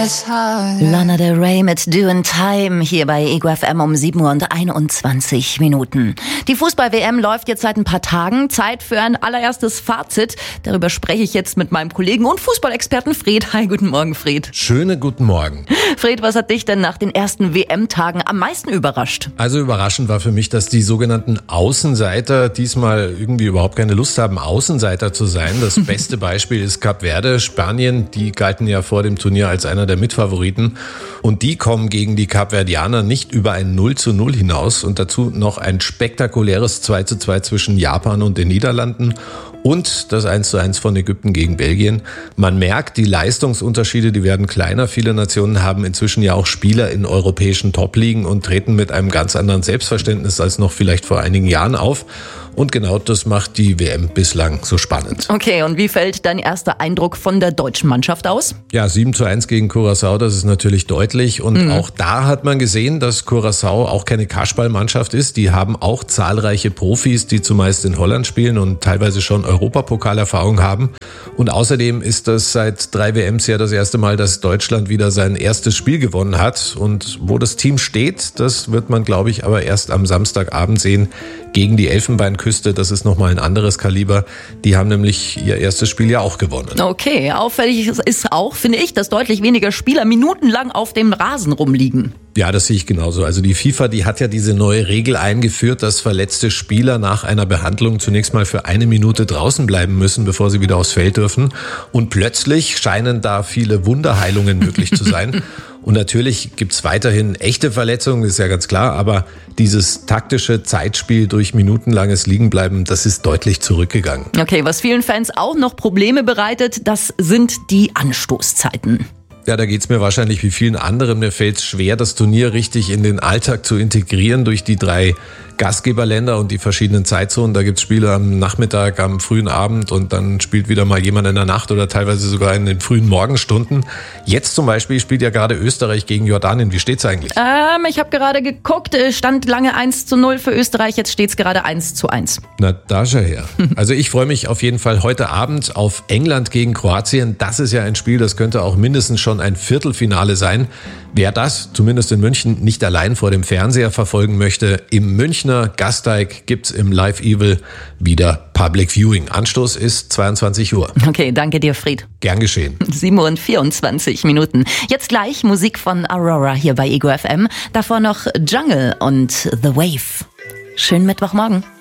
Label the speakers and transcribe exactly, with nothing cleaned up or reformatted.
Speaker 1: Lana Del Rey mit Doing Time hier bei Ego F M um sieben Uhr und einundzwanzig Minuten. Die Fußball-W M läuft jetzt seit ein paar Tagen. Zeit für ein allererstes Fazit. Darüber spreche ich jetzt mit meinem Kollegen und Fußballexperten Fred. Hi, guten Morgen, Fred.
Speaker 2: Schönen guten Morgen.
Speaker 1: Fred, was hat dich denn nach den ersten W M-Tagen am meisten überrascht?
Speaker 2: Also überraschend war für mich, dass die sogenannten Außenseiter diesmal irgendwie überhaupt keine Lust haben, Außenseiter zu sein. Das beste Beispiel ist Kap Verde. Spanien, die galten ja vor dem Turnier als einer der Mitfavoriten. Und die kommen gegen die Kapverdianer nicht über ein null zu null hinaus. Und dazu noch ein spektakuläres zwei zu zwei zwischen Japan und den Niederlanden. Und das eins zu eins von Ägypten gegen Belgien. Man merkt, die Leistungsunterschiede, die werden kleiner. Viele Nationen haben inzwischen ja auch Spieler in europäischen Top-Ligen und treten mit einem ganz anderen Selbstverständnis als noch vielleicht vor einigen Jahren auf. Und genau das macht die W M bislang so spannend.
Speaker 1: Okay, und wie fällt dein erster Eindruck von der deutschen Mannschaft aus?
Speaker 2: Ja, sieben zu eins gegen Curaçao, das ist natürlich deutlich. Und mhm. auch da hat man gesehen, dass Curaçao auch keine Kasperlmannschaft ist. Die haben auch zahlreiche Profis, die zumeist in Holland spielen und teilweise schon Europapokalerfahrung haben. Und außerdem ist das seit drei W Ms ja das erste Mal, dass Deutschland wieder sein erstes Spiel gewonnen hat. Und wo das Team steht, das wird man, glaube ich, aber erst am Samstagabend sehen gegen die Elfenbeinküste. Das ist nochmal ein anderes Kaliber. Die haben nämlich ihr erstes Spiel ja auch gewonnen.
Speaker 1: Okay, auffällig ist auch, finde ich, dass deutlich weniger Spieler minutenlang auf dem Rasen rumliegen.
Speaker 2: Ja, das sehe ich genauso. Also die FIFA, die hat ja diese neue Regel eingeführt, dass verletzte Spieler nach einer Behandlung zunächst mal für eine Minute draußen bleiben müssen, bevor sie wieder aufs Feld dürfen. Und plötzlich scheinen da viele Wunderheilungen möglich zu sein. Und natürlich gibt's weiterhin echte Verletzungen, ist ja ganz klar, aber dieses taktische Zeitspiel durch minutenlanges Liegenbleiben, das ist deutlich zurückgegangen.
Speaker 1: Okay, was vielen Fans auch noch Probleme bereitet, das sind die Anstoßzeiten.
Speaker 2: Ja, da geht's mir wahrscheinlich wie vielen anderen. Mir fällt's schwer, das Turnier richtig in den Alltag zu integrieren durch die drei Gastgeberländer und die verschiedenen Zeitzonen. Da gibt's Spiele am Nachmittag, am frühen Abend und dann spielt wieder mal jemand in der Nacht oder teilweise sogar in den frühen Morgenstunden. Jetzt zum Beispiel spielt ja gerade Österreich gegen Jordanien. Wie steht's eigentlich?
Speaker 1: Ähm, ich habe gerade geguckt, stand lange eins zu null für Österreich, jetzt steht's gerade eins zu eins.
Speaker 2: Na, da schau her. Also ich freue mich auf jeden Fall heute Abend auf England gegen Kroatien. Das ist ja ein Spiel, das könnte auch mindestens schon ein Viertelfinale sein. Wer das, zumindest in München, nicht allein vor dem Fernseher verfolgen möchte, im Münchner Gasteig gibt's im Live Evil wieder Public Viewing. Anstoß ist zweiundzwanzig Uhr.
Speaker 1: Okay, danke dir, Fried.
Speaker 2: Gern geschehen.
Speaker 1: sieben Uhr und vierundzwanzig Minuten. Jetzt gleich Musik von Aurora hier bei Ego F M. Davor noch Jungle und The Wave. Schönen Mittwochmorgen.